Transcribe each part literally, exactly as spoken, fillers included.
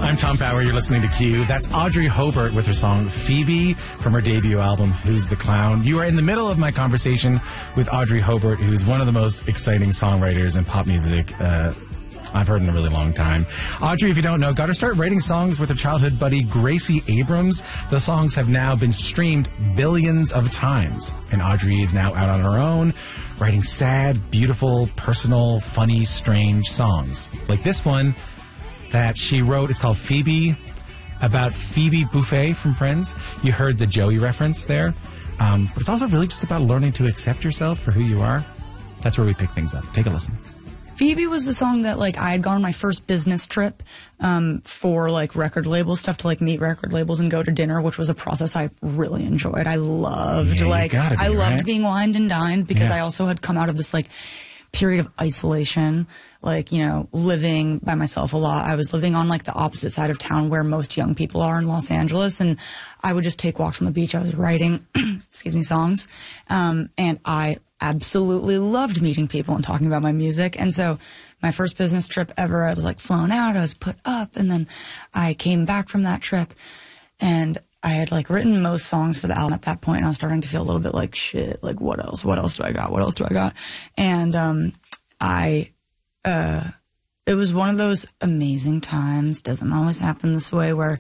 I'm Tom Power. You're listening to Q. That's Audrey Hobart with her song Phoebe from her debut album, Who's the Clown? You are in the middle of my conversation with Audrey Hobart, who's one of the most exciting songwriters in pop music uh, I've heard in a really long time. Audrey, if you don't know, got her start writing songs with her childhood buddy, Gracie Abrams. The songs have now been streamed billions of times. And Audrey is now out on her own, writing sad, beautiful, personal, funny, strange songs. Like this one that she wrote. It's called Phoebe, about Phoebe Buffay from Friends. You heard the Joey reference there. Um, but it's also really just about learning to accept yourself for who you are. That's where we pick things up. Take a listen. Phoebe was a song that, like, I had gone on my first business trip um, for, like, record label stuff to, like, meet record labels and go to dinner, which was a process I really enjoyed. I loved, yeah, like, be, I loved right? being wined and dined because yeah. I also had come out of this, like, period of isolation, like, you know, living by myself a lot. I was living on, like, the opposite side of town where most young people are in Los Angeles, and I would just take walks on the beach. I was writing, excuse me, songs, um, and I absolutely loved meeting people and talking about my music. And so my first business trip ever, I was, like, flown out, I was put up, and then I came back from that trip, and I had, like, written most songs for the album at that point, and I was starting to feel a little bit like, shit, like, what else? What else do I got? What else do I got? And um, I, uh, it was one of those amazing times, doesn't always happen this way, where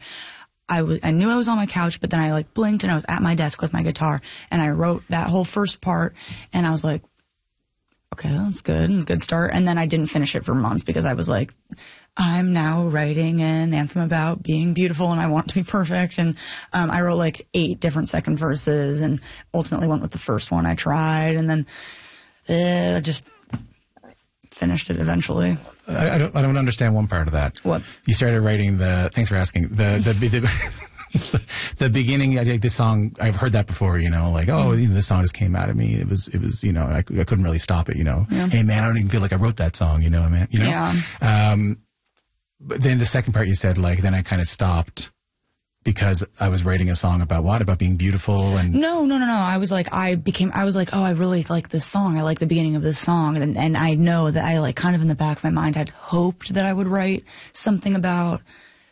I was, I knew I was on my couch, but then I, like, blinked, and I was at my desk with my guitar, and I wrote that whole first part, and I was like, okay, that's good, a good start. And then I didn't finish it for months because I was like, I'm now writing an anthem about being beautiful and I want to be perfect. And um, I wrote like eight different second verses and ultimately went with the first one I tried, and then uh, just finished it eventually. I, I don't. I don't understand one part of that. What? You started writing the. Thanks for asking. The the the, the, the beginning. I think this song. I've heard that before. You know, like oh, you know, this song just came out of me. It was. It was. You know, I, I couldn't really stop it. You know. Yeah. Hey man, I don't even feel like I wrote that song. You know, man. You know. Yeah. Um, but then the second part you said like then I kind of stopped. Because I was writing a song about what? About being beautiful and... No, no, no, no. I was like, I became, I was like, oh, I really like this song. I like the beginning of this song. And, and I know that I like kind of in the back of my mind had hoped that I would write something about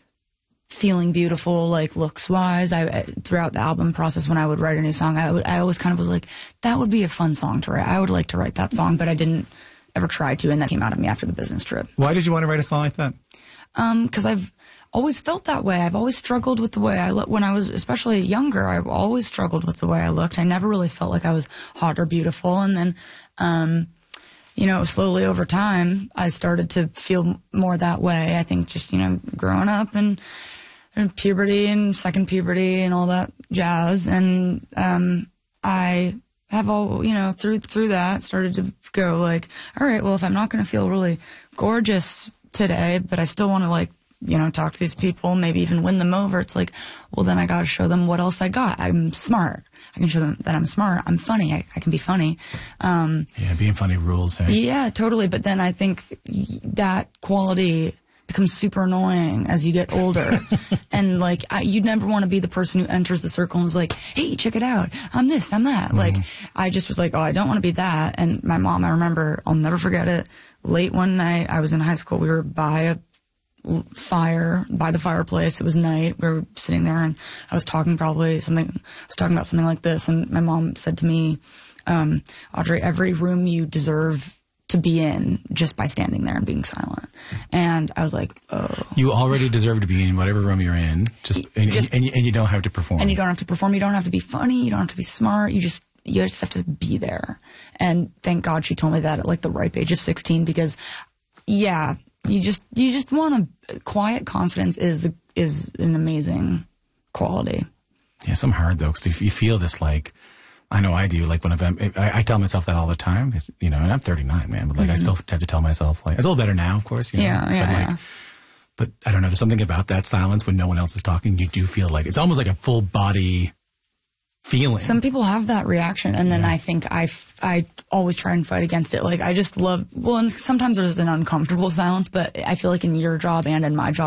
feeling beautiful, like looks-wise. I, throughout the album process, when I would write a new song, I would, I always kind of was like, that would be a fun song to write. I would like to write that song, but I didn't ever try to, and that came out of me after the business trip. Why did you want to write a song like that? Um, because I've always felt that way. I've always struggled with the way I look. When I was especially younger, I've always struggled with the way I looked. I never really felt like I was hot or beautiful. And then, um, you know, slowly over time, I started to feel more that way. I think just, you know, growing up and, and puberty and second puberty and all that jazz. And um, I have all, you know, through through that started to go like, all right, well, if I'm not going to feel really gorgeous today, but I still want to like, you know, talk to these people, maybe even win them over. It's like, well, then I got to show them what else I got. I'm smart. I can show them that I'm smart. I'm funny. I, I can be funny. Um, yeah, being funny rules. Hey? Yeah, totally. But then I think that quality becomes super annoying as you get older. And like, I, you'd never want to be the person who enters the circle and is like, hey, check it out. I'm this, I'm that. Mm. Like, I just was like, oh, I don't want to be that. And my mom, I remember, I'll never forget it. Late one night, I was in high school. We were by a fire by the fireplace. It was night. We were sitting there and I was talking probably something, I was talking about something like this. And my mom said to me, um, Audrey, every room you deserve to be in just by standing there and being silent. And I was like, oh. You already deserve to be in whatever room you're in. Just, and, just, and, and, and you don't have to perform. And you don't have to perform. You don't have to be funny. You don't have to be smart. You just, you just have to be there. And thank God she told me that at like the ripe age of sixteen, because yeah, You just you just want to quiet confidence is the, is an amazing quality. Yeah, some hard though, because you feel this like I know I do. Like when I'm, I, I tell myself that all the time. You know, and I'm thirty-nine, man, but like mm-hmm. I still have to tell myself like it's a little better now, of course. You know, yeah, yeah, but like, yeah. But I don't know. There's something about that silence when no one else is talking. You do feel like it's almost like a full body feeling. Some people have that reaction, and then yeah. I think I, f- I always try and fight against it. Like I just love. Well, and sometimes there's an uncomfortable silence, but I feel like in your job and in my job.